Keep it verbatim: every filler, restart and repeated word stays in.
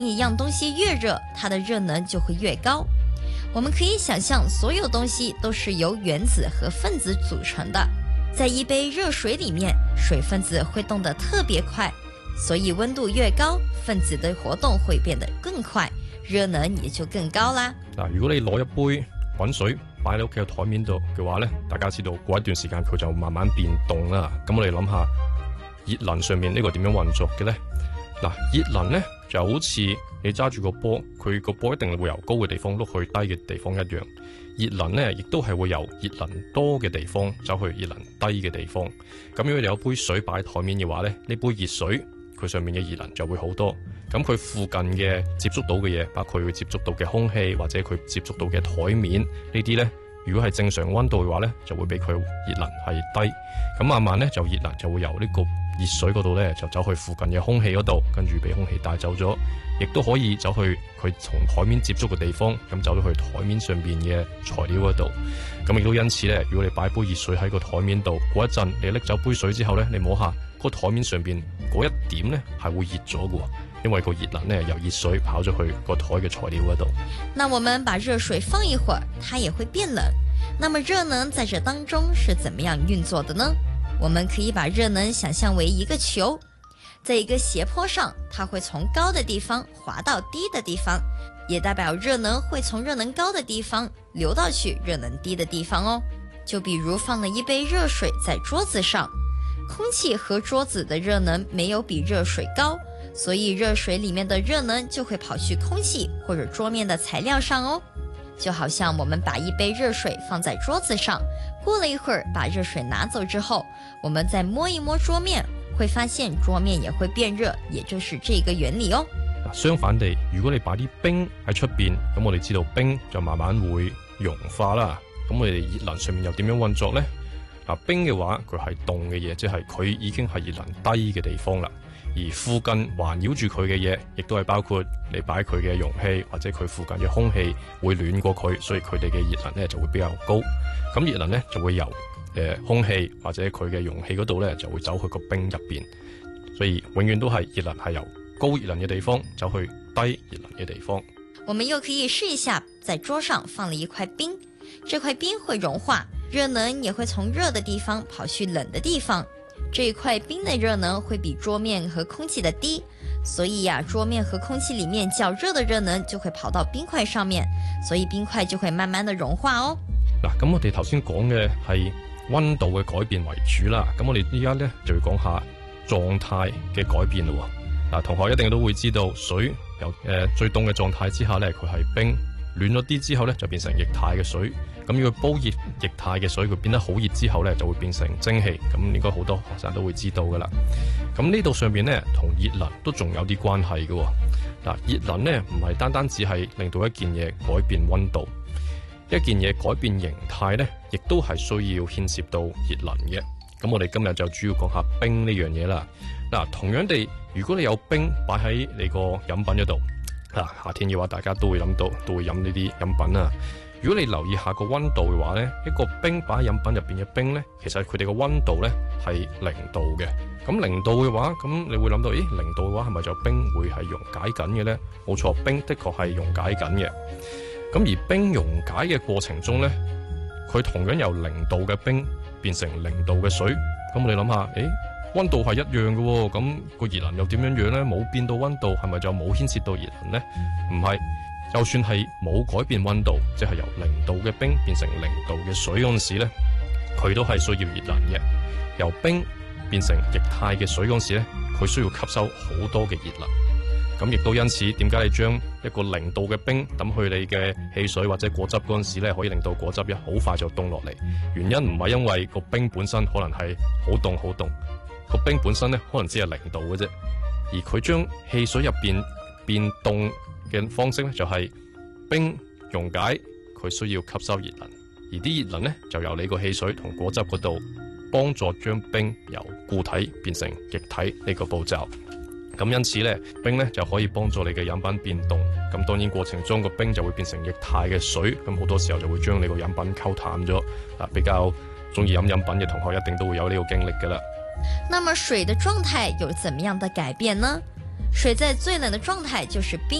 一样东西越热，它的热能就会越高。我们可以想象，所有东西都是由原子和分子组成的。在一杯热水里面，水分子会动得特别快，所以温度越高，分子的活動會變得更快，熱能也就更高啦。 嗱，如果你攞一杯滾水擺喺屋企嘅台面度嘅話呢，大家知道過一段時間佢就慢慢變凍啦。咁我哋諗下熱能上面呢個點樣運作嘅呢？嗱，熱能呢就好似你揸住個波，佢個波一定會由高嘅地方碌去低嘅地方一樣。熱能呢亦都係會由熱能多嘅地方走去熱能低嘅地方。咁如果你有杯水擺喺台面嘅話呢，呢杯熱水佢上面嘅熱能就會好多。咁佢附近嘅接觸到嘅嘢，包括佢接觸到嘅空氣或者佢接觸到嘅台面呢啲呢，如果係正常溫度嘅話呢，就會比佢熱能係低。咁慢慢呢，就熱能就會由呢個熱水嗰度呢，就走去附近嘅空氣嗰度，跟住俾空氣帶走咗，亦都可以走去佢同台面接觸嘅地方，咁走咗去台面上邊嘅材料嗰度。咁亦都因此呢，如果你擺杯熱水喺個台面度，過一陣你拎走杯水之後呢，你摸下個台面上邊嗰一點呢，係會熱咗嘅，因為個熱能呢由熱水跑咗去個台嘅材料嗰度。 那我們把熱水放一會兒，它也會變冷。那麼熱能在這當中是怎麼樣運作的呢？我們可以把熱能想象為一個球，在一個斜坡上，它會從高的地方滑到低的地方，也代表熱能會從熱能高的地方流到去熱能低的地方哦。就比如放了一杯熱水在桌子上，空氣和桌子的熱能沒有比熱水高，所以熱水裡面的熱能就會跑去空氣或者桌面的材料上哦。就好像我們把一杯熱水放在桌子上，過了一會兒把熱水拿走之後，我們再摸一摸桌面，會發現桌面也會變熱，也就是這個原理哦。 相反地，如果你擺啲冰喺出邊，咁我哋知道冰就慢慢會融化啦。咁我哋熱能上面又點樣運作呢？嗱，冰嘅話佢係凍嘅嘢，即係佢已經係熱能低嘅地方啦。而附近環繞住佢嘅嘢，亦都係包括你擺佢嘅容器或者佢附近嘅空氣會暖過佢，所以佢哋嘅熱能呢就會比較高。咁熱能呢就會由誒、呃、空氣或者佢嘅容器嗰度呢就會走去個冰入邊，所以永遠都係熱能係由高熱能嘅地方走去低熱能嘅地方。 我們又可以試一下，在桌上放了一塊冰，這塊冰會融化，熱能也會從熱的地方跑去冷的地方。這一塊冰的熱能會比桌面和空氣的低，所以呀、啊，桌面和空氣裡面較熱的熱能就會跑到冰塊上面，所以冰塊就會慢慢的融化哦。 嗱，咁我哋頭先講嘅係溫度嘅改變為主啦，咁我哋依家呢就要講下狀態嘅改變咯。嗱，同學一定都會知道，水由誒、呃、最凍嘅狀態之下呢，佢係冰，暖咗啲之後呢，就變成液態嘅水。咁如果煲熱液態嘅水，佢變得好熱之後呢，就會變成蒸汽。咁應該好多學生都會知道噶啦。咁呢度上邊呢，同熱能都仲有啲關係嘅。嗱，熱能呢唔係單單只係令到一件嘢改變溫度，一件嘢改變形態呢，亦都係需要牽涉到熱能嘅。咁我哋今日就主要講下冰呢樣嘢啦。嗱，同樣地，如果你有冰擺喺你個飲品嗰度，嗱，夏天嘅話，大家都會諗到，都會飲呢啲飲品啊。如果你留意下個溫度嘅話呢，一個冰擺喺飲品入邊嘅冰呢，其實佢哋個溫度呢係零度嘅。咁零度嘅話，咁你會諗到，咦，零度嘅話係咪就冰會係溶解緊嘅呢？冇錯，冰的確係溶解緊嘅。咁而冰溶解嘅過程中呢，佢同樣由零度嘅冰變成零度嘅水。咁我哋諗下，誒，溫度係一樣嘅喎，咁個熱能又點樣樣呢？冇變到溫度，係咪就冇牽涉到熱能呢？唔係。就算係冇改變溫度，即係由零度嘅冰變成零度嘅水嗰陣時呢，佢都係需要熱能嘅。由冰變成液態嘅水嗰陣時呢，佢需要吸收好多嘅熱能。咁亦都因此，點解你將一個零度嘅冰抌去你嘅汽水或者果汁嗰陣時呢，可以令到果汁一好快就凍落嚟？原因唔係因為個冰本身可能係好凍好凍，個冰本身呢可能只係零度嘅啫，而佢將汽水入邊變凍嘅方式咧，就係冰溶解，佢需要吸收熱能，而啲熱能咧就由你個汽水同果汁嗰度幫助將冰由固體變成液體呢個步驟。咁因此咧，冰咧就可以幫助你嘅飲品變凍。咁當然過程中個冰就會變成液態嘅水，咁好多時候就會將你個飲品溝淡咗。啊，比較中意飲飲品嘅同學一定都會有呢個經歷噶啦。 那麼水的狀態有怎麼樣的改變呢？ 水在最冷的状态就是冰。